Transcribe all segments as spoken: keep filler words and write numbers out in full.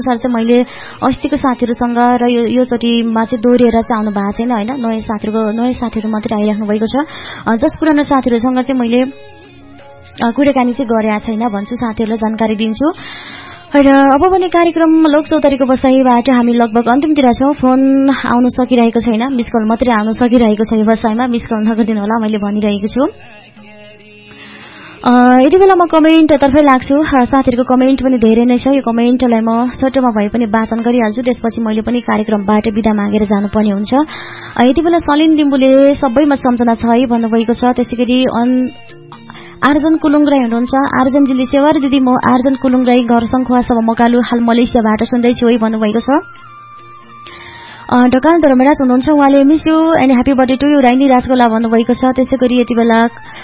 अनुसार चाहिँ मैले अस्तिको साथीहरूसँग र यो योचोटिमा चाहिँ दोहोरिएर चाहिँ आउनु भएको छैन होइन। नयाँ साथीहरूको नयाँ साथीहरू मात्रै आइराख्नु भएको छ। जस पुरानो साथीहरूसँग चाहिँ मैले कुराकानी चाहिँ गरेको छैन भन्छु, साथीहरूलाई जानकारी दिन्छु। र अब पनि कार्यक्रम लोक चौतारीको बसाइबाट हामी लगभग अन्तिमतिर छौँ। फोन आउन सकिरहेको छैन, मिस कल मात्रै आउन सकिरहेको छ व्यवसायमा। मिस कल नगरिदिनु होला, मैले भनिरहेको छु। यति बेला म कमेन्टतर्फै लाग्छु। साथीहरूको कमेन्ट पनि धेरै नै छ, यो कमेन्टलाई म छोटोमा भए पनि वाचन गरिहाल्छु, त्यसपछि मैले पनि कार्यक्रमबाट बिदा मागेर जानुपर्ने हुन्छ। यति बेला सलिन लिम्बुले सबैमा सम्झना छ है भन्नुभएको छ। त्यसै गरी अन आर्जन कुलुङ राई हुनुहुन्छ। आर्जनजीले सेवार दिदी म आर्जन कुलुङ राई घर सङ्खुवा सभा मकालु हाल मलेसियाबाट सुन्दैछु है भन्नुभएको छ। ढकाल धर्मराज हुनुहुन्छ, उहाँले miss you and happy birthday to you Raini Rajgola भन्नुभएको छ। त्यसै गरी यति बेला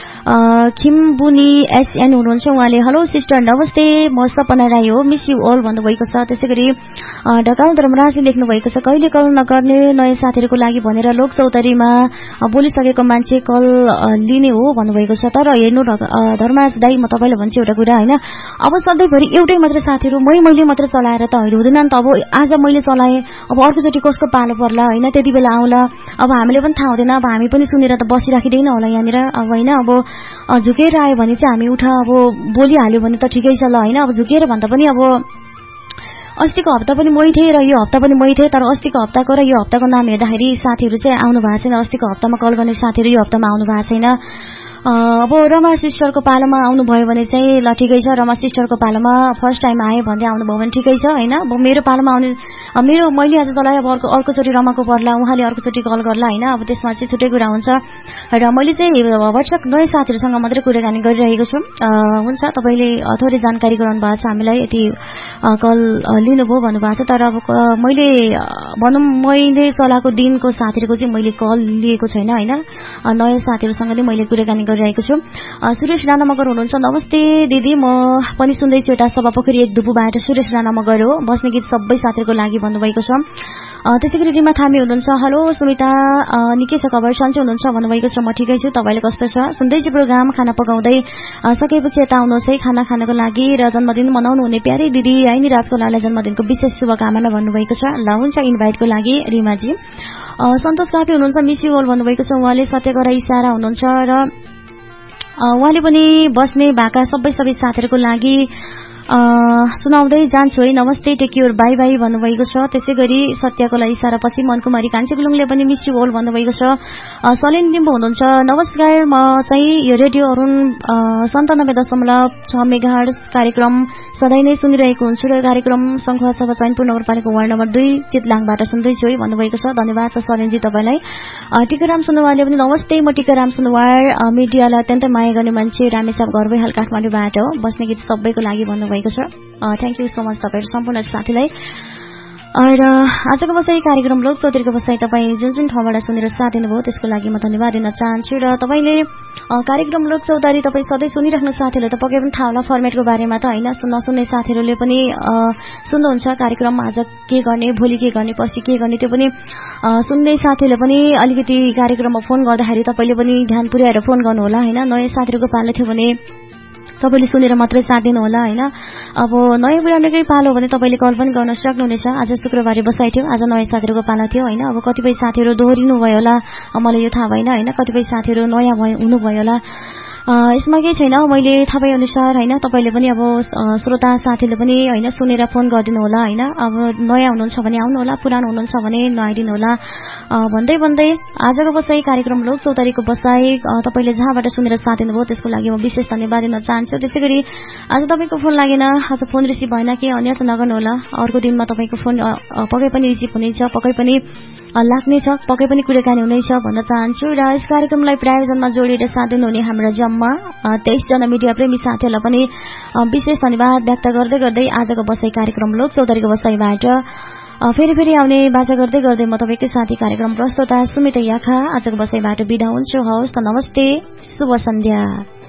खिम्बुनी एसएन हुनुहुन्छ, उहाँले हेलो सिस्टर नमस्ते म सपना राई हो, मिस यु अल भन्नुभएको छ। त्यसै गरी ढकाल धर्मराजले लेख्नु भएको छ कहिले कल नगर्ने नयाँ साथीहरूको लागि भनेर लोक चौतारीमा बोलिसकेको मान्छे कल लिने हो भन्नुभएको छ। तर हेर्नु धर्मराज दाई, म तपाईँलाई भन्छु एउटा कुरा होइन, अब सधैँभरि एउटै मात्र साथीहरू मै मैले मात्र चलाएर त होइन हुँदैन नि त। अब आज मैले चलाएँ, अब अर्कोचोटि कसको पालो पर्ला होइन, त्यति बेला आउला। अब हामीले पनि थाहा हुँदैन, अब हामी पनि सुनेर त बसिराखिँदैन होला यहाँनिर अब होइन। अब झुकेर आयो भने चाहिँ हामी उठा अब बोलिहाल्यो भने त ठिकै छ ल होइन। अब झुकेर भन्दा पनि अब अस्तिको हप्ता पनि मै थिएँ र यो हप्ता पनि मै थिएँ, तर अस्तिको हप्ताको र यो हप्ताको नाम हेर्दाखेरि साथीहरू चाहिँ आउनु भएको छैन। अस्तिको हप्तामा कल गर्ने साथीहरू यो हप्तामा आउनु भएको छैन। अब रमा सिस्टरको पालोमा आउनुभयो भने चाहिँ ल ठिकै छ, रमा सिस्टरको पालोमा फर्स्ट टाइम आएँ भन्दै आउनुभयो भने ठिकै छ होइन। अब मेरो पालोमा आउने मेरो मैले आज चलाएँ, अब अर्को अर्कोचोटि रमाको पर्ला, उहाँले अर्कोचोटि कल गर्ला होइन। अब त्यसमा चाहिँ छुट्टै कुरा हुन्छ। र मैले चाहिँ वाट्सएप नयाँ साथीहरूसँग मात्रै कुराकानी गरिरहेको छु। हुन्छ, तपाईँले थोरै जानकारी गराउनु भएको छ हामीलाई, यति कल लिनुभयो भन्नुभएको छ। तर अब मैले भनौँ मैले चलाएको दिनको साथीहरूको चाहिँ मैले कल लिएको छैन होइन। नयाँ साथीहरूसँग नै मैले कुराकानी गरिरहेको छु। सुरेश राणा मगर हुनुहुन्छ, नमस्ते दिदी म पनि सुन्दैछु एउटा सभा पोखरी एक धुपुबाट सुरेश राणा मगर हो, बस्ने गीत सबै साथीहरूको लागि भन्नुभएको छ। त्यसै गरी रिमा थामी हुनुहुन्छ, हेलो सुमिता निकै छ खबर, सन्चै हुनुहुन्छ भन्नुभएको छ। म ठिकै छु, तपाईँले कस्तो छ? सुन्दैछु प्रोग्राम, खाना पकाउँदै सकेपछि यता आउनुहोस् है खाना खानको लागि। र जन्मदिन मनाउनु हुने प्यारी दिदी राइनी राजकोलालाई जन्मदिनको विशेष शुभकामना भन्नुभएको छ। ल हुन्छ, इन्भाइटको लागि रिमाजी। सन्तोष काफी हुनुहुन्छ, मिस यु अल भन्नुभएको छ। उहाँले सत्यगरा इसारा हुनुहुन्छ र उहाँले पनि बस्ने भएका सबै सबै साथीहरूको लागि सुनाउँदै जान्छु है, नमस्ते टेक केयर बाई बाई भन्नुभएको छ। त्यसै गरी सत्यको लागि इसारा पछि मनकुमारी कान्छी गुलुङले पनि मिस यु अल भन्नुभएको छ। सलिन लिम्बू हुनुहुन्छ, नमस्कार म चाहिँ यो रेडियो अरुण सन्तानब्बे दशमलव छ मेगाहर्ज कार्यक्रम सधैँ नै सुनिरहेको हुन्छु र कार्यक्रम सङ्खुवा सभा चैनपुर नगरपालिका वार्ड नम्बर दुई चितलाङबाट सुन्दैछु है भन्नुभएको छ। धन्यवाद छ सलिनजी तपाईँलाई। टिकाराम सुनुवारले पनि नमस्ते म टिकाराम सुनुवार, मिडियालाई अत्यन्तै माया गर्ने मान्छे, रामेसाब घर भइहाल काठमाडौँबाट हो, बस्ने गीत सबैको लागि भन्नुभएको छ। थ्याङ्क यू सो मच तपाईँहरू सम्पूर्ण साथीलाई। र आजको बसाइ कार्यक्रम लोक चौधरीको बसाइ तपाईँ जुन जुन ठाउँबाट सुनेर साथ दिनुभयो त्यसको लागि म धन्यवाद दिन चाहन्छु। र तपाईँले कार्यक्रम लोक चौधरी तपाईँ सधैँ सुनिराख्नु साथीहरूले त पक्कै पनि थाहा होला फर्मेटको बारेमा त होइन। नसुन्ने साथीहरूले पनि सुन्नुहुन्छ कार्यक्रम, आज के गर्ने, भोलि के गर्ने, पर्सि के गर्ने, त्यो पनि सुन्ने साथीहरूले पनि अलिकति कार्यक्रममा फोन गर्दाखेरि तपाईँले पनि ध्यान पुर्याएर फोन गर्नु होला होइन। नयाँ साथीहरूको पालो थियो भने तपाईँले सुनेर मात्रै साथ दिनु होला होइन। अब नयाँ पुरानोकै पालो भने तपाईँले कल पनि गर्न सक्नुहुनेछ। आज शुक्रबारे बसाइ थियो, आज नयाँ साथीहरूको पालो थियो होइन। अब कतिपय साथीहरू दोहोरिनु भयो होला, मलाई यो थाहा भएन होइन, कतिपय साथीहरू नयाँ हुनुभयो होला। यसमा केही छैन, मैले थाहा भए अनुसार होइन तपाईँले पनि अब श्रोता साथीले पनि होइन सुनेर फोन गरिदिनु होला होइन। अब नयाँ हुनुहुन्छ भने आउनु होला, पुरानो हुनुहुन्छ भने नआइदिनु होला भन्दै भन्दै आजको बसाइ कार्यक्रम लोक चौतारीको बसाइ तपाईँले जहाँबाट सुनेर साथ दिनुभयो त्यसको लागि म विशेष धन्यवाद दिन चाहन्छु। त्यसै गरी आज तपाईँको फोन लागेन, आज फोन रिसिभ भएन, के अन्य त नगर्नु होला, अर्को दिनमा तपाईँको फोन पक्कै पनि रिसिभ हुनेछ, पक्कै पनि लाग्नेछ, पक्कै पनि कुराकानी हुनेछ भन्न चाहन्छु। र यस कार्यक्रमलाई प्रायोजनमा जोडिएर साथ दिनुहुने हाम्रा जम्मा तेइसजना मिडिया प्रेमी साथीहरूलाई पनि विशेष धन्यवाद व्यक्त गर्दै गर्दै आजको बसाइ कार्यक्रम लोक चौधरीको बसाइबाट फेरि फेरि आउने बाजा गर्दै गर्दै म तपाईँकै साथी कार्यक्रम प्रस्तुता सुमिता याखा आजको बसाइबाट बिदा हुन्छु। हवस् त, नमस्ते, शुभ सन्ध्या।